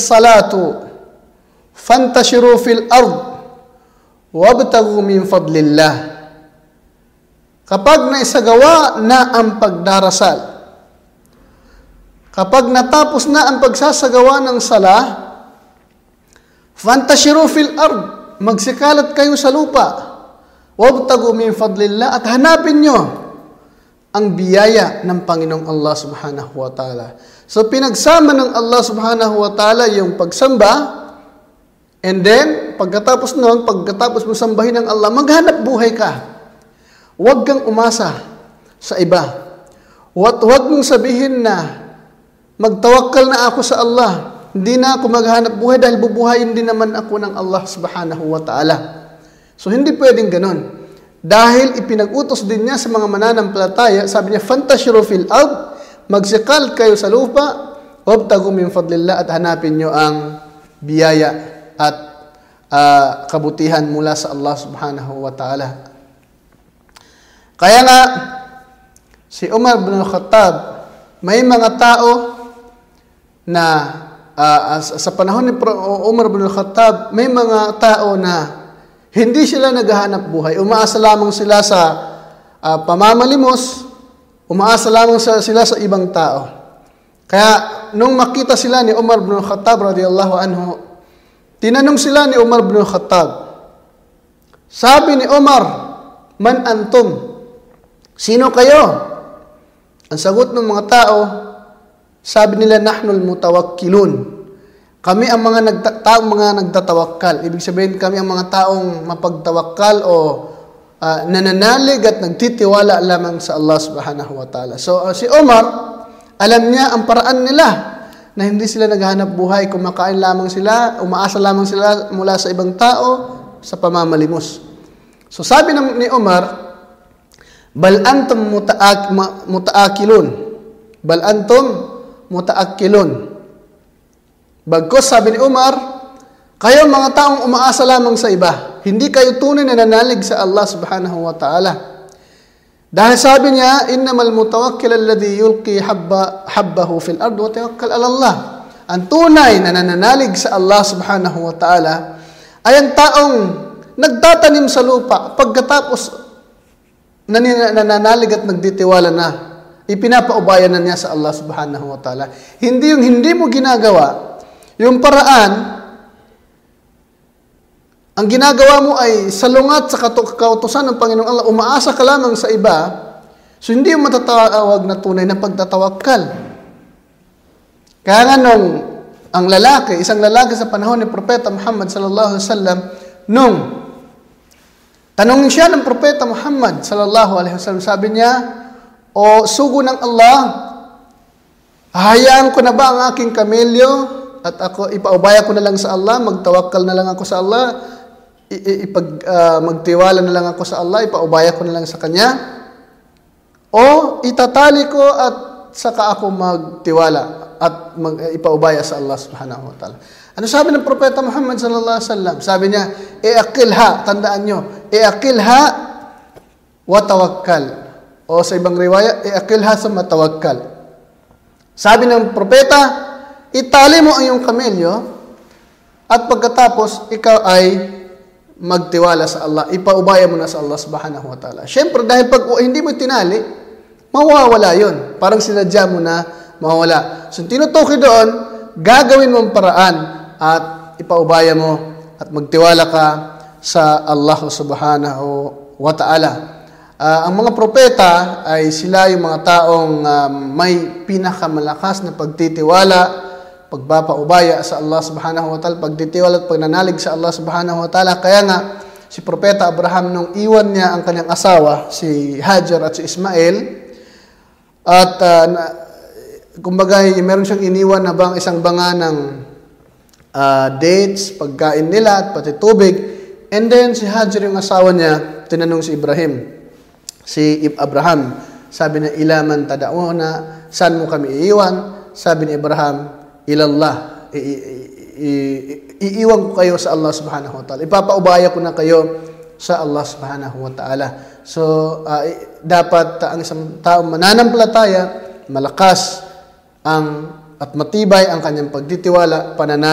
salatu fantashiru fil ard wabtaghu min fadlillah. Kapag naisagawa na ang pagdarasal, kapag natapos na ang pagsasagawa ng sala, fantashiru fil ard, magsikalat kayo sa lupa, wabtaghu min fadlillah, at hanapin nyo ang biyaya ng Panginoong Allah subhanahu wa ta'ala. So pinagsama ng Allah subhanahu wa ta'ala yung pagsamba, and then pagkatapos mo sambahin ng Allah, maghanap buhay ka. Huwag kang umasa sa iba. Huwag mong sabihin na magtawakkal na ako sa Allah, hindi na ako maghanap buhay dahil bubuhayin din naman ako ng Allah subhanahu wa ta'ala. So hindi pwedeng ganun. Dahil ipinag-utos din niya sa mga mananampalataya, sabi niya, fantashiru fil ard, magsikal kayo sa lupa, wabtaghu min fadlillah, at hanapin niyo ang biyaya at kabutihan mula sa Allah subhanahu wa ta'ala. Kaya nga, si Umar bin Khattab, may mga tao na sa panahon ni Umar bin Khattab, may mga tao na hindi sila naghahanap buhay. Umaasa lamang sila sa pamamalimos, umaasa lamang sila sa ibang tao. Kaya nung makita sila ni Umar bin Khattab radiyallahu anhu, tinanong sila ni Umar bin Khattab. Sabi ni Umar, man antum? Sino kayo? Ang sagot ng mga tao, sabi nila, nahnul mutawakkilun. Kami ang mga nagtatawakkal. Ibig sabihin, kami ang mga taong mapagtawakkal o nananalig at nagtitiwala lamang sa Allah subhanahu wa ta'ala. So, si Umar, alam niya ang paraan nila na hindi sila naghahanap buhay, kumakain lamang sila, umaasa lamang sila mula sa ibang tao sa pamamalimos. So, sabi ni Umar, bal antum mutaakilun. Bal antum mutaakilun. Bagkus, sabi ni Umar, kayo mga taong umaasa lamang sa iba. Hindi kayo tunay na nanalig sa Allah subhanahu wa ta'ala. Dahil sabi niya, innamal mutawakkil alladhi yulqi habbahu fil ard wa tawakkal ala Allah. Ang tunay na nananalig sa Allah subhanahu wa ta'ala ay ang taong nagtatanim sa lupa, pagkatapos nananalig at nagtitiwala na, ipinapaubaya na niya sa Allah subhanahu wa ta'ala. Hindi yung hindi mo ginagawa, yung paraan, ang ginagawa mo ay salungat sa kautusan ng Panginoong Allah, umaasa ka lamang sa iba, so hindi yung matatawag na tunay na pagtatawakkal. Kaya nga nung isang lalaki sa panahon ni Propeta Muhammad sallallahu alaihi wasallam, nung tanongin siya ng Propeta Muhammad sallallahu alaihi wasallam, sabi niya, o sugo ng Allah, hahayaan ko na ba ang aking kamelyo at ako ipaubaya ko na lang sa Allah, magtawakkal na lang ako sa Allah, magtiwala na lang ako sa Allah, ipaubaya ko na lang sa Kanya, o itatali ko at saka ako magtiwala at ipaubaya sa Allah subhanahu wa ta'ala. Ano sabi ng Propeta Muhammad sallallahu alaihi wasallam? Sabi niya, iaqilha, tandaan nyo, iaqilha wa tawakkal. O sa ibang riwaya, iaqilha sa matawakkal. Sabi ng Propeta, itali mo ang iyong kamelyo at pagkatapos ikaw ay magtiwala sa Allah. Ipaubaya mo na sa Allah subhanahu wa ta'ala. Siyempre, dahil pag hindi mo tinali, mawawala yun. Parang sinadya mo na mawawala. So, tinutukoy doon, gagawin mo ang paraan at ipaubaya mo at magtiwala ka sa Allah subhanahu wa ta'ala. Ang mga propeta ay sila yung mga taong may pinakamalakas na pagtitiwala, pagpapaubaya sa Allah subhanahu wa ta'ala, pagtitiwala at pagnanalig sa Allah subhanahu wa ta'ala. Kaya nga, si Propeta Abraham, nung iwan niya ang kanyang asawa, si Hajar at si Ismail, at kumbaga, meron siyang iniwan na isang banga ng dates, pagkain nila, at pati tubig. And then, si Hajar, yung asawa niya, tinanong si Abraham, sabi niya, ilaman tada'una, saan mo kami iiwan? Sabi ni Abraham, ilallah, iiwan ko kayo sa Allah subhanahu wa ta'ala. Ipapaubaya ko na kayo sa Allah subhanahu wa ta'ala. So, dapat ang isang taong mananampalataya, malakas at matibay ang kanyang pagtitiwala, pananalig